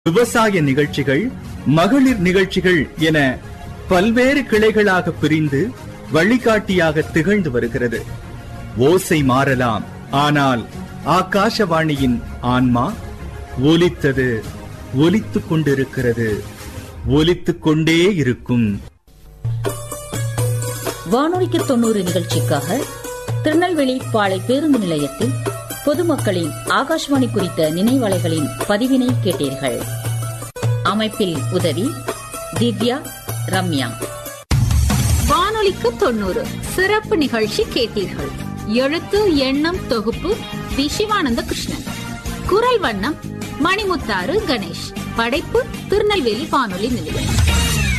விவசாய நிகழ்ச்சிகள், மகளிர் நிகழ்ச்சிகள் என பல்வேறு கிளைகளாக பிரிந்து வழிகாட்டியாக திகழ்ந்து வருகிறது. ஓசை மாறலாம், ஆனால் ஆகாசவாணியின் ஆன்மா ஒலித்தது, ஒலித்துக் கொண்டிருக்கிறது, ஒலித்துக் கொண்டே இருக்கும். வானொலிக்கு 90 நிகழ்ச்சிக்காக திருநெல்வேலி பாளை பேருந்து நிலையத்தில் பொதுமக்களின் ஆகாஷ்வாணி குறித்த நினைவலைகளின் பதிவினை கேட்டீர்கள். அமைப்பில் உதவி திவ்யா, ரம்யா. வானொலிக்கு 90 சிறப்பு நிகழ்ச்சி கேட்டீர்கள். எழுத்து எண்ணம் தொகுப்பு வி. சிவானந்த கிருஷ்ணன். குரல் வண்ணம் மணிமுத்தாறு கணேஷ். படைப்பு திருநெல்வேலி வானொலி நிலையம்.